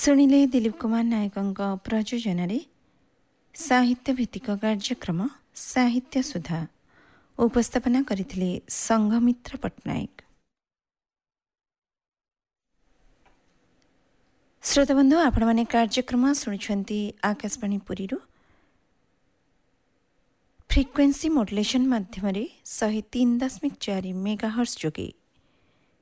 ଶୁଣିଲେ ଦିଲ୍ଲୀପ କୁମାର ନାୟକଙ୍କ ପ୍ରଯୋଜନାରେ ସାହିତ୍ୟଭିତ୍ତିକ କାର୍ଯ୍ୟକ୍ରମ ସାହିତ୍ୟ ସୁଧା ଉପସ୍ଥାପନା କରିଥିଲେ ସଂଘମିତ୍ର ପଟ୍ଟନାୟକ। ଶ୍ରୋତାବନ୍ଧୁ, ଆପଣମାନେ କାର୍ଯ୍ୟକ୍ରମ ଶୁଣୁଛନ୍ତି ଆକାଶବାଣୀ ପୁରୀରୁ ଫ୍ରିକ୍ୱେନ୍ସି ମଡୁଲେସନ୍ ମାଧ୍ୟମରେ 103.4 ମେଗାହର୍ଟ୍ଜ ଯୋଗେ।